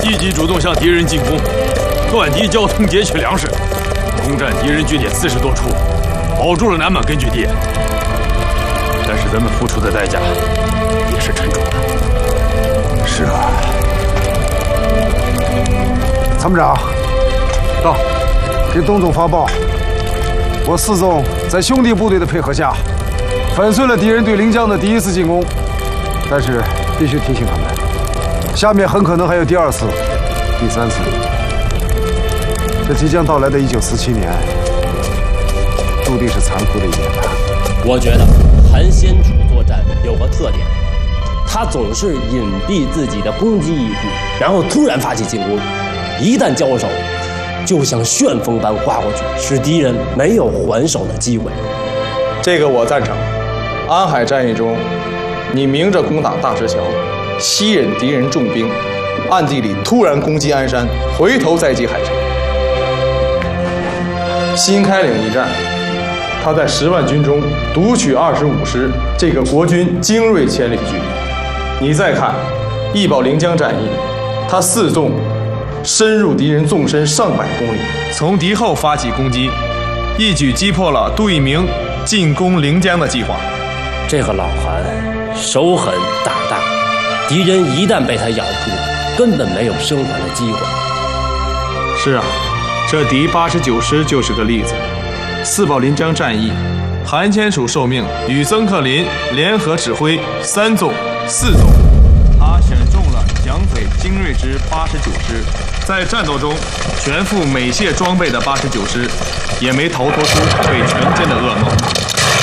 积极主动向敌人进攻，断敌交通，截取粮食，攻占敌人据点40多处，保住了南满根据地。但是咱们付出的代价也是沉重的。 是啊，参谋长，到，给董总发报。我4纵在兄弟部队的配合下，粉碎了敌人对临江的第1次进攻。但是必须提醒他们，下面很可能还有第2次、第3次。这即将到来的1947年，注定是残酷的一年吧。 我觉得韩先楚作战有个特点，他总是隐蔽自己的攻击意图，然后突然发起进攻，一旦交手，就像旋风般刮过去，使敌人没有还手的机会。 这个我赞成。安海战役中，你明着攻打大石桥，吸引敌人重兵，暗地里突然攻击鞍山，回头再击海城。新开岭一战，他在10万军中独取25师，这个国军精锐千里距离。你再看义保临江战役，他4纵深入敌人纵深上百公里，从敌后发起攻击，一举击破了杜聿明进攻临江的计划。 这个老韩手狠胆大，敌人一旦被他咬住，根本没有生还的机会。 是啊，这敌89师就是个例子。4保临江战役，韩先楚受命与曾克林联合指挥3纵、4纵，他选中了蒋匪精锐之89师，在战斗中全副美械装备的89师，也没逃脱出被全歼的噩梦。